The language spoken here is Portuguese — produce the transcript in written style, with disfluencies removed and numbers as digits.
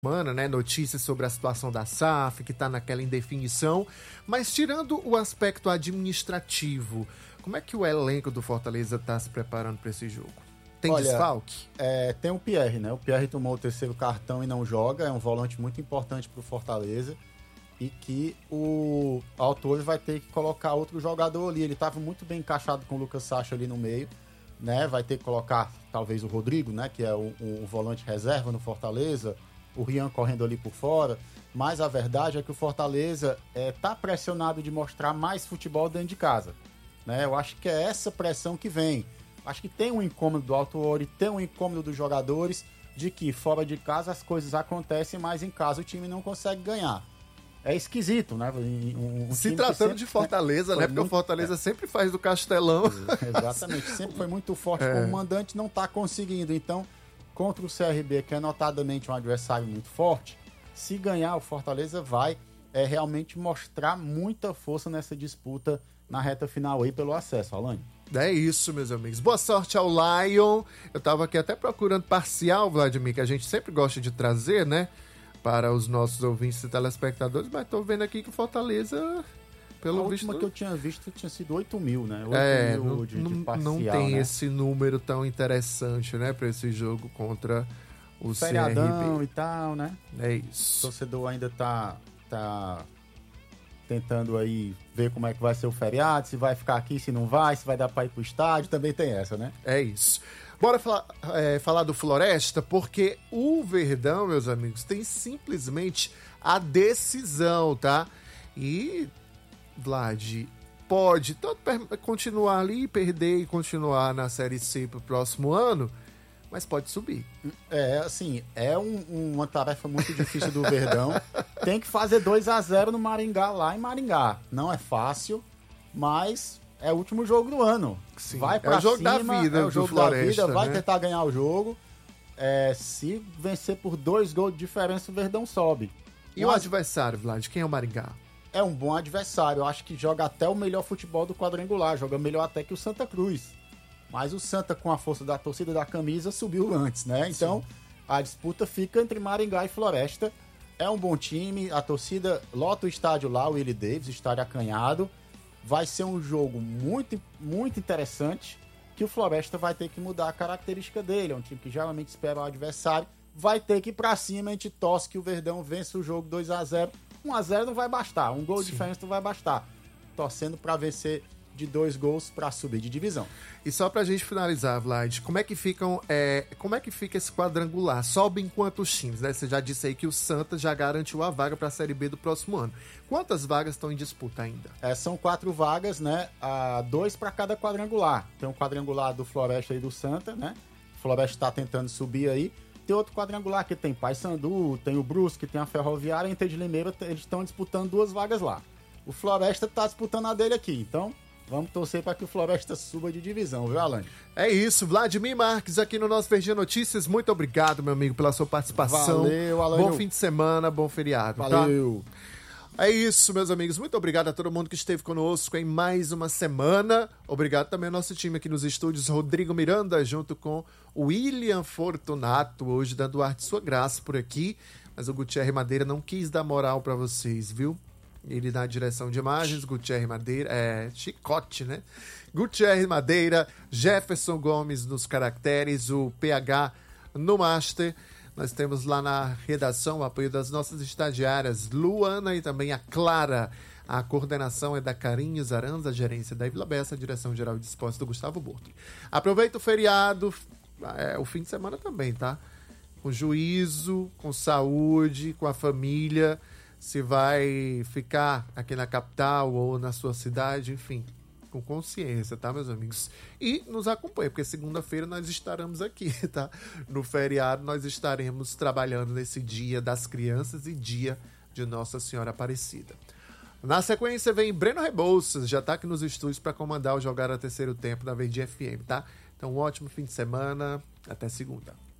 semana, né? Notícias sobre a situação da SAF, que está naquela indefinição. Mas tirando o aspecto administrativo, como é que o elenco do Fortaleza está se preparando para esse jogo? Tem desfalque? Tem o Pierre, né? O Pierre tomou o terceiro cartão e não joga. É um volante muito importante para o Fortaleza. E que o autor vai ter que colocar outro jogador ali. Ele estava muito bem encaixado com o Lucas Sacha ali no meio, né? Vai ter que colocar talvez o Rodrigo, né? Que é o volante reserva no Fortaleza. O Rian correndo ali por fora. Mas a verdade é que o Fortaleza tá pressionado de mostrar mais futebol dentro de casa, né? Eu acho que é essa pressão que vem. Acho que tem um incômodo do autor, tem um incômodo dos jogadores de que fora de casa as coisas acontecem, mas em casa o time não consegue ganhar. É esquisito, né? Se tratando de Fortaleza, né? Porque o Fortaleza sempre faz do Castelão. Exatamente. Sempre foi muito forte como mandante, não tá conseguindo. Então, contra o CRB, que é notadamente um adversário muito forte, se ganhar, o Fortaleza vai realmente mostrar muita força nessa disputa na reta final aí pelo acesso, Alane. É isso, meus amigos. Boa sorte ao Lion. Eu tava aqui até procurando parcial, Vladimir, que a gente sempre gosta de trazer, né? Para os nossos ouvintes e telespectadores, mas tô vendo aqui que o Fortaleza, pelo visto... A última que eu tinha visto tinha sido 8 mil, né? 8 mil de parcial, não tem, né? esse número tão interessante, né? Para esse jogo contra o feriadão CRB. E tal, né? É isso. O torcedor ainda tá tentando aí ver como é que vai ser o feriado, se vai ficar aqui, se não vai, se vai dar para ir pro estádio, também tem essa, né? É isso. Bora falar do Floresta, porque o Verdão, meus amigos, tem simplesmente a decisão, tá? E, Vlad, pode tanto continuar ali, perder e continuar na Série C pro próximo ano, mas pode subir. Assim, uma tarefa muito difícil do Verdão. Tem que fazer 2-0 no Maringá, lá em Maringá. Não é fácil, mas... é o último jogo do ano. Sim, vai pra o jogo cima, da vida, é o jogo Floresta, da vida, vai né? tentar ganhar o jogo. Se vencer por 2 gols de diferença, o Verdão sobe. E o adversário, Vlad, quem é o Maringá? É um bom adversário, eu acho que joga até o melhor futebol do quadrangular, joga melhor até que o Santa Cruz. Mas o Santa, com a força da torcida da camisa, subiu antes, né? Então, a disputa fica entre Maringá e Floresta. É um bom time, a torcida lota o estádio lá, o Willie Davis, estádio acanhado. Vai ser um jogo muito, muito interessante, que o Floresta vai ter que mudar a característica dele. É um time que geralmente espera o adversário, vai ter que ir pra cima, a gente torce que o Verdão vença o jogo 2-0. 1-0 não vai bastar, um gol de diferença não vai bastar. Torcendo pra vencer de 2 gols para subir de divisão. E só pra gente finalizar, Vlad, como é que fica esse quadrangular? Sobem quantos times, né? Você já disse aí que o Santa já garantiu a vaga para a Série B do próximo ano. Quantas vagas estão em disputa ainda? São 4 vagas, né? 2 para cada quadrangular. Tem um quadrangular do Floresta e do Santa, né? O Floresta está tentando subir aí. Tem outro quadrangular que tem Paysandu, tem o Brusque, tem a Ferroviária e Inter de Limeira. Eles estão disputando 2 vagas lá. O Floresta está disputando a dele aqui, então... vamos torcer para que o Floresta suba de divisão, viu, Alane? É isso, Vladimir Marques aqui no nosso Verdinha Notícias. Muito obrigado, meu amigo, pela sua participação. Valeu, Alane. Bom fim de semana, bom feriado. Valeu. Tá? É isso, meus amigos. Muito obrigado a todo mundo que esteve conosco em mais uma semana. Obrigado também ao nosso time aqui nos estúdios, Rodrigo Miranda, junto com o William Fortunato, hoje dando arte sua graça por aqui. Mas o Gutierre Madeira não quis dar moral para vocês, viu? Ele na direção de imagens, Gutierre Madeira, chicote, né? Gutierre Madeira, Jefferson Gomes nos caracteres, o PH no master. Nós temos lá na redação o apoio das nossas estagiárias, Luana e também a Clara. A coordenação é da Carinhos Aranza, a gerência da Vila Bessa, a direção geral de esportes do Gustavo Bortoli. Aproveita o feriado, o fim de semana também, tá? Com juízo, com saúde, com a família. Se vai ficar aqui na capital ou na sua cidade, enfim, com consciência, tá, meus amigos? E nos acompanha, porque segunda-feira nós estaremos aqui, tá? No feriado nós estaremos trabalhando nesse dia das crianças e dia de Nossa Senhora Aparecida. Na sequência vem Breno Rebouças, já tá aqui nos estúdios para comandar o Jogar a Terceiro Tempo da Verdinha FM, tá? Então, um ótimo fim de semana, até segunda.